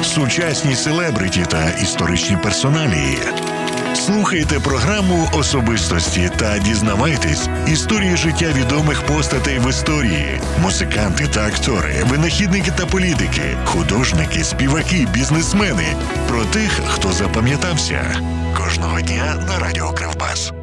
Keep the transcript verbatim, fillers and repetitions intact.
сучасні селебриті та історичні персоналії. Слухайте програму «Особистості» та дізнавайтесь історії життя відомих постатей в історії. Музиканти та актори, винахідники та політики, художники, співаки, бізнесмени. Про тих, хто запам'ятався. Кожного дня на Радіо Кривбас.